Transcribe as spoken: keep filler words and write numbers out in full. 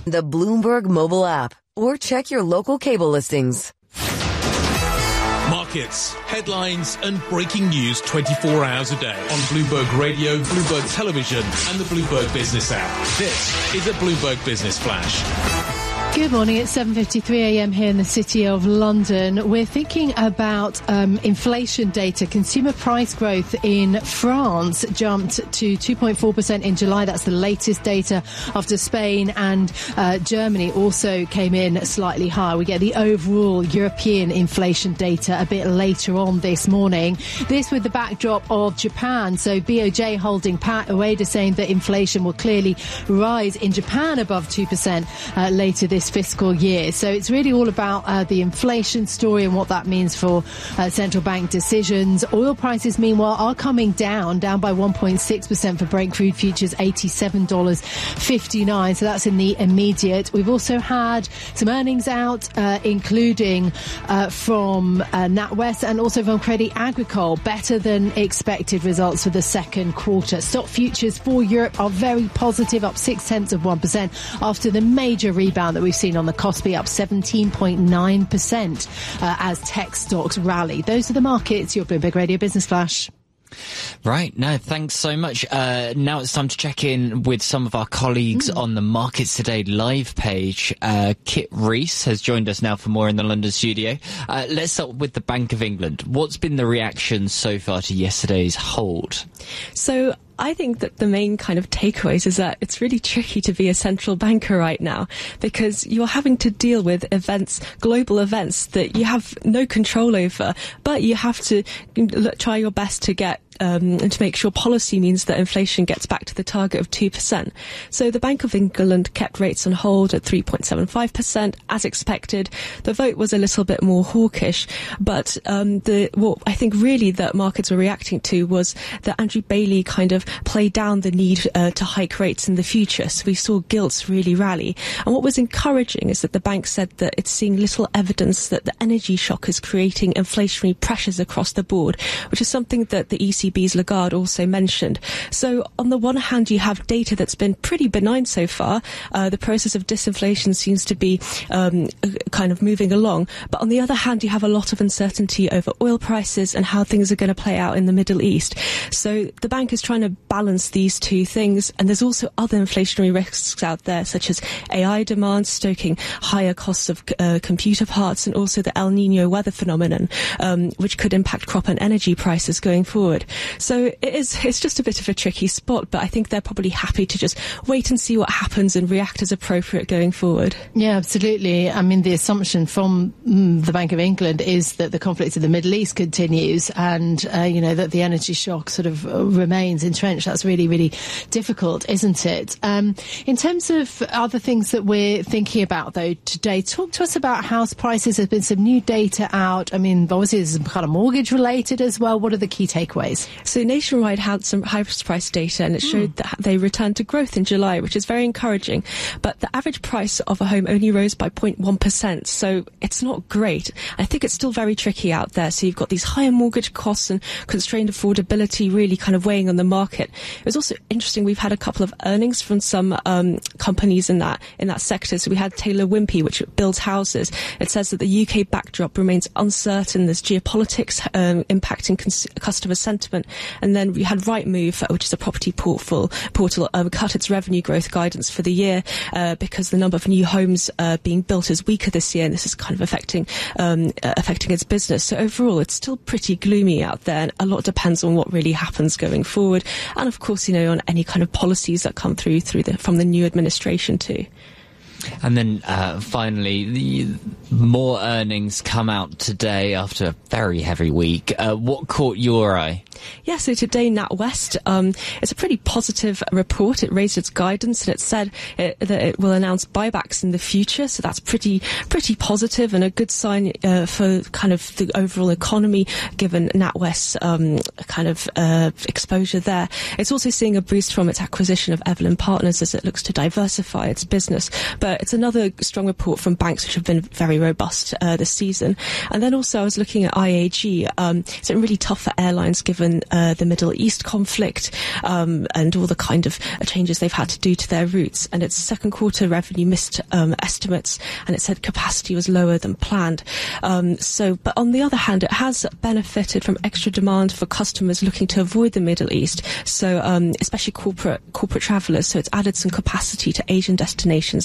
the Bloomberg mobile app, or check your local cable listings. Markets, headlines and breaking news twenty-four hours a day on Bloomberg Radio, Bloomberg Television and the Bloomberg Business app. This is a Bloomberg Business Flash. Good morning. It's seven fifty-three a m here in the City of London. We're thinking about um, inflation data. Consumer price growth in France jumped to two point four percent in July. That's the latest data, after Spain and uh, Germany also came in slightly higher. We get the overall European inflation data a bit later on this morning. This with the backdrop of Japan. So B O J holding Pat Ueda, saying that inflation will clearly rise in Japan above two percent uh, later this fiscal year. So it's really all about uh, the inflation story and what that means for uh, central bank decisions. Oil prices, meanwhile, are coming down, down by one point six percent for Brent crude futures, eighty-seven dollars fifty-nine. So that's in the immediate. We've also had some earnings out, uh, including uh, from uh, NatWest and also from Crédit Agricole. Better than expected results for the second quarter. Stock futures for Europe are very positive, up six tenths of one percent after the major rebound that we've seen on the Kospi, up seventeen point nine percent uh, as tech stocks rally. Those are the markets. Your Bloomberg Radio Business Flash. Right, no, thanks so much. Uh, now it's time to check in with some of our colleagues mm. on the Markets Today live page. Uh, Kit Rees has joined us now for more in the London studio. Uh, let's start with the Bank of England. What's been the reaction so far to yesterday's hold? So I think that the main kind of takeaways is that it's really tricky to be a central banker right now, because you're having to deal with events, global events that you have no control over, but you have to try your best to get Um, and to make sure policy means that inflation gets back to the target of two percent. So the Bank of England kept rates on hold at three point seven five percent as expected. The vote was a little bit more hawkish, but um, the what I think really that markets were reacting to was that Andrew Bailey kind of played down the need uh, to hike rates in the future. So we saw gilts really rally. And what was encouraging is that the bank said that it's seeing little evidence that the energy shock is creating inflationary pressures across the board, which is something that the E C B's Lagarde also mentioned. So on the one hand, you have data that's been pretty benign so far. Uh, the process of disinflation seems to be um, kind of moving along. But on the other hand, you have a lot of uncertainty over oil prices and how things are going to play out in the Middle East. So the bank is trying to balance these two things. And there's also other inflationary risks out there, such as A I demand, stoking higher costs of uh, computer parts, and also the El Nino weather phenomenon, um, which could impact crop and energy prices going forward. So it is, it's just a bit of a tricky spot, but I think they're probably happy to just wait and see what happens and react as appropriate going forward. Yeah, absolutely. I mean, the assumption from mm, the Bank of England is that the conflict in the Middle East continues and, uh, you know, that the energy shock sort of uh, remains entrenched. That's really, really difficult, isn't it? Um, in terms of other things that we're thinking about, though, today, talk to us about house prices. There's been some new data out. I mean, obviously, there's some kind of mortgage related as well. What are the key takeaways? So Nationwide had some house price data, and it showed mm. that they returned to growth in July, which is very encouraging. But the average price of a home only rose by zero point one percent, so it's not great. I think it's still very tricky out there. So you've got these higher mortgage costs and constrained affordability really kind of weighing on the market. It was also interesting. We've had a couple of earnings from some um, companies in that in that sector. So we had Taylor Wimpey, which builds houses. It says that the U K backdrop remains uncertain. There's geopolitics um, impacting cons- customer sentiment. And then we had Rightmove, which is a property portal, portal um, cut its revenue growth guidance for the year uh, because the number of new homes uh, being built is weaker this year, and this is kind of affecting um, uh, affecting its business. So overall, it's still pretty gloomy out there, and a lot depends on what really happens going forward, and of course, you know, on any kind of policies that come through through the, from the new administration too. And then uh, finally, the more earnings come out today after a very heavy week. Uh, what caught your eye? Yeah, so today NatWest, um, it's a pretty positive report. It raised its guidance and it said it, that it will announce buybacks in the future. So that's pretty pretty positive and a good sign uh, for kind of the overall economy, given NatWest's um, kind of uh, exposure there. It's also seeing a boost from its acquisition of Evelyn Partners as it looks to diversify its business. But it's another strong report from banks which have been very robust uh, this season. And then also I was looking at I A G. Um, it's been really tough for airlines given given uh, the Middle East conflict um, and all the kind of changes they've had to do to their routes. And its second quarter revenue missed um, estimates, and it said capacity was lower than planned. Um, so, but on the other hand, it has benefited from extra demand for customers looking to avoid the Middle East. So, um, especially corporate corporate travellers. So it's added some capacity to Asian destinations